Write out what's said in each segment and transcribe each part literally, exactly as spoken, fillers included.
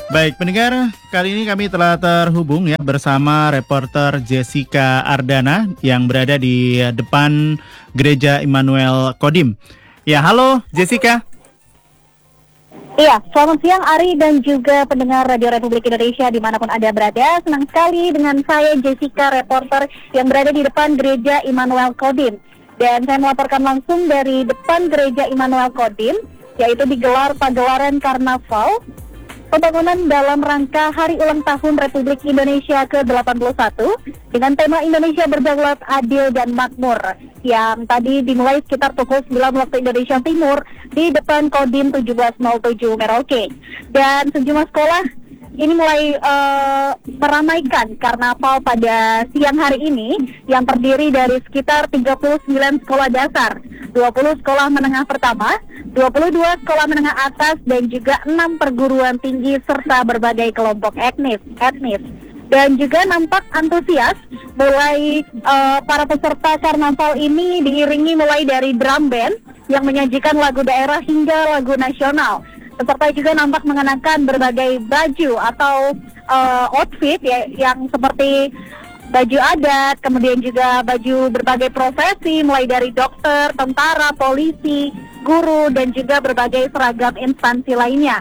Baik, pendengar, kali ini kami telah terhubung ya bersama reporter Jessica Ardana yang berada di depan Gereja Immanuel Kodim. Ya, halo Jessica. Iya, selamat siang Ari dan juga pendengar Radio Republik Indonesia dimanapun Anda berada. Senang sekali dengan saya Jessica, reporter yang berada di depan Gereja Immanuel Kodim. Dan saya melaporkan langsung dari depan Gereja Immanuel Kodim, yaitu digelar pagelaran Karnaval Pembangunan dalam rangka Hari Ulang Tahun Republik Indonesia ke delapan puluh satu dengan tema Indonesia Berdaulat, Adil, dan Makmur yang tadi dimulai sekitar pukul sembilan waktu Indonesia Timur di depan Kodim tujuh belas nol tujuh Merauke. Dan sejumlah sekolah ini mulai uh, meramaikan karnaval pada siang hari ini yang terdiri dari sekitar tiga puluh sembilan sekolah dasar, dua puluh sekolah menengah pertama, dua puluh dua sekolah menengah atas, dan juga enam perguruan tinggi serta berbagai kelompok etnis. etnis. Dan juga nampak antusias mulai uh, para peserta karnaval ini diiringi mulai dari drum band yang menyajikan lagu daerah hingga lagu nasional. Peserta juga nampak mengenakan berbagai baju atau uh, outfit ya, yang seperti baju adat, kemudian juga baju berbagai profesi, mulai dari dokter, tentara, polisi, guru, dan juga berbagai seragam instansi lainnya.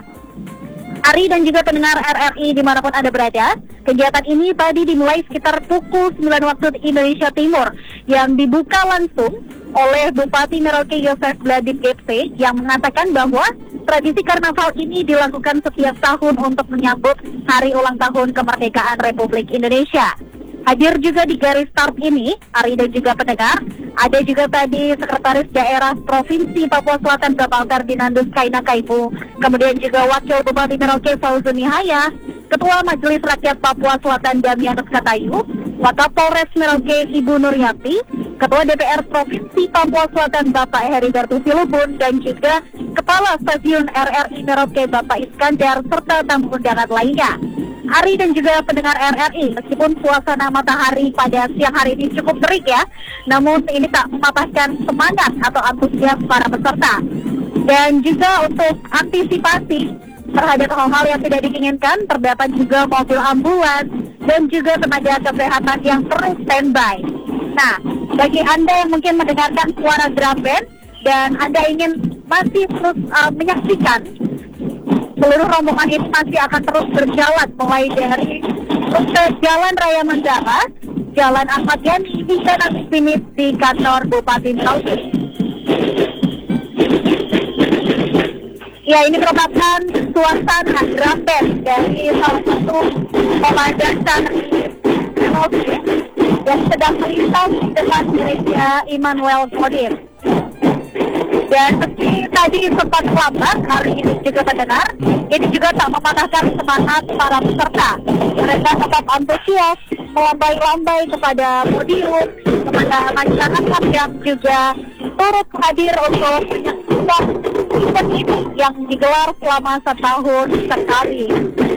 Ari dan juga pendengar R R I dimanapun Anda berada, kegiatan ini tadi dimulai sekitar pukul sembilan waktu Indonesia Timur yang dibuka langsung oleh Bupati Merauke Yosef Bladib Gepse yang mengatakan bahwa tradisi karnaval ini dilakukan setiap tahun untuk menyambut Hari Ulang Tahun Kemerdekaan Republik Indonesia. Hadir juga di garis start ini, Ari dan juga pendengar, ada juga tadi Sekretaris Daerah Provinsi Papua Selatan Bapak Ferdinandus Kaina Kaipu, kemudian juga Wakil Bupati Merauke Fauzun Nihaya, Ketua Majelis Rakyat Papua Selatan Damianus Katayu, Wakapolres Merauke Ibu Nuryati, Ketua D P R Provinsi Papua Selatan Bapak Heri Gartu Silubun, dan juga Kepala Stasiun R R I Merauke Bapak Iskandar, serta tamu undangan lainnya. Ari dan juga pendengar R R I, meskipun suasana matahari pada siang hari ini cukup terik ya, namun ini tak mematahkan semangat atau antusias para peserta. Dan juga untuk antisipasi terhadap hal-hal yang tidak diinginkan, terdapat juga mobil ambulans dan juga tenaga kesehatan yang terus standby. Nah, bagi Anda yang mungkin mendengarkan suara drum band dan Anda ingin masih terus uh, menyaksikan, seluruh rombongan ini masih akan terus berjalan mulai dari rute Jalan Raya Mandala, Jalan Ahmad Yani, hingga nanti finish di kantor Bupati Merauke. Ya, ini merupakan suasana drum band dari salah satu pemandangan Merauke yang sedang melintas di depan Gereja Immanuel Kodim. Dan meski tadi sempat lambat, hari ini juga mendengar, ini juga tak mematahkan semangat para peserta. Mereka tetap antusias, melambai-lambai kepada podium, kepada masyarakat yang juga turut hadir untuk menyaksikan event ini yang digelar selama setahun sekali.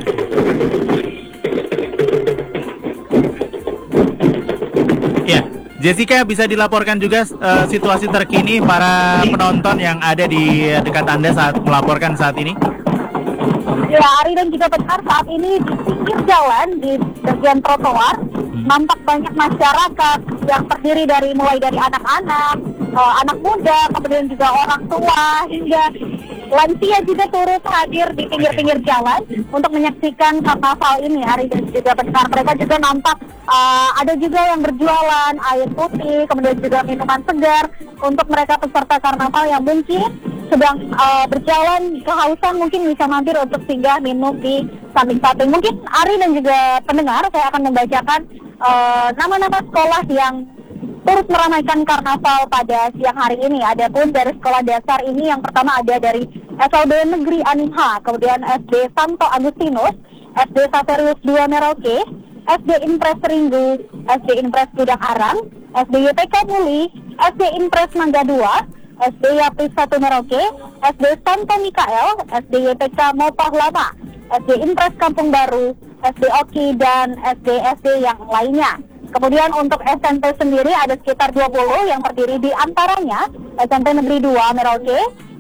Ya, Jessica, bisa dilaporkan juga uh, situasi terkini para penonton yang ada di dekat Anda saat melaporkan saat ini? Ya, Ari dan juga benar, saat ini di pinggir jalan, di bagian trotoar, hmm. nampak banyak masyarakat yang terdiri dari mulai dari anak-anak, uh, anak muda, kemudian juga orang tua, hingga lansia juga turut hadir di pinggir-pinggir jalan untuk menyaksikan karnaval ini. Hari dan juga benar, mereka juga nampak uh, ada juga yang berjualan air putih, kemudian juga minuman segar untuk mereka peserta karnaval yang mungkin sedang uh, berjalan kehausan, mungkin bisa mampir untuk singgah minum di samping-samping. Mungkin Ari dan juga pendengar, saya akan membacakan uh, nama-nama sekolah yang turut meramaikan karnaval pada siang hari ini. Adapun dari sekolah dasar ini, yang pertama ada dari S L B Negeri Animha, kemudian S D Santo Agustinus, S D Saverius dua Merauke, S D Impres Ringgu, S D Impres Gudang Arang, S D Y P K Muli, S D Impres Mangga dua, S D Yapis satu Merauke, S D Santo Mikael, S D Y P K Mopah Lama, S D Impres Kampung Baru, S D Oki, dan S D S D yang lainnya. Kemudian untuk S M P sendiri ada sekitar dua puluh yang terdiri di antaranya S M P Negeri dua Merauke,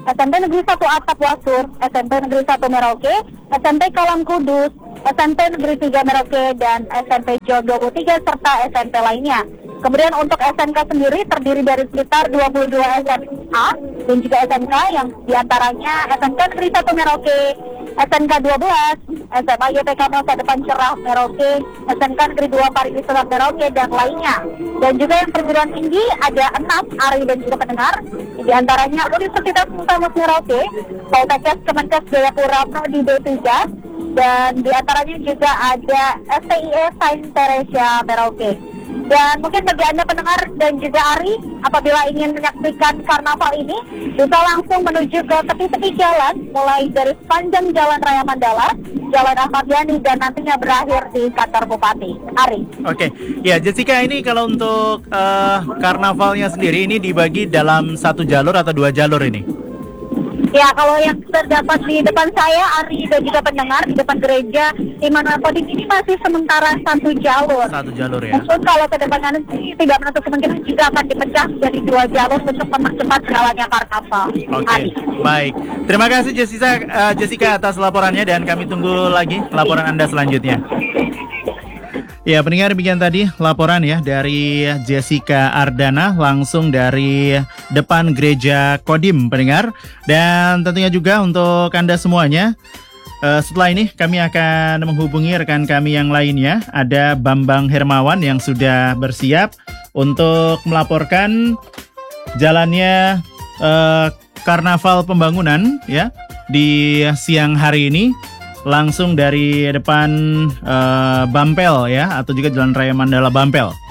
S M P Negeri satu Atap Wasur, S M P Negeri satu Merauke, S M P Kalam Kudus, S M P Negeri tiga Merauke, dan S M P J O dua puluh tiga serta S M P lainnya. Kemudian untuk S M K sendiri terdiri dari sekitar dua puluh dua S M A dan juga S M K yang diantaranya S M K Negeri satu Merauke, S M K dua belas, S M A Y P K Masa Depan Cerah Merauke, S M K Negeri dua Pariwisata Merauke, dan lainnya. Dan juga yang perguruan tinggi ada enam, Ari dan juga pendengar, di antaranya Universitas Mustafa Merauke, Poltekkes Kemenkes Jayapura Prodi D tiga, dan di antaranya juga ada S T I E Saint Teresa Merauke. Dan mungkin bagi Anda pendengar dan juga Ari, apabila ingin menyaksikan karnaval ini, bisa langsung menuju ke tepi-tepi jalan, mulai dari sepanjang Jalan Raya Mandala, Jalan Ahmad Yani, dan nantinya berakhir di kantor Bupati. Ari. Oke, ya Jessica, ini kalau untuk uh, karnavalnya sendiri ini dibagi dalam satu jalur atau dua jalur ini? Ya, kalau yang terdapat di depan saya, Ari dan juga pendengar, di depan gereja Immanuel Kodim ini masih sementara satu jalur. Satu jalur ya. Meskipun kalau ke depan nanti tidak menutup kemungkinan juga akan dipecah jadi dua jalur untuk mempercepat jalannya karnaval. Oke, baik. Terima kasih Jessica, uh, Jessica atas laporannya, dan kami tunggu lagi laporan Anda selanjutnya. Ya, pendengar, demikian tadi laporan ya dari Jessica Ardana langsung dari depan gereja Kodim, pendengar. Dan tentunya juga untuk Anda semuanya, uh, setelah ini kami akan menghubungi rekan kami yang lainnya. Ada Bambang Hermawan yang sudah bersiap untuk melaporkan jalannya uh, karnaval pembangunan ya di siang hari ini, langsung dari depan uh, Bampel ya, atau juga Jalan Raya Mandala Bampel.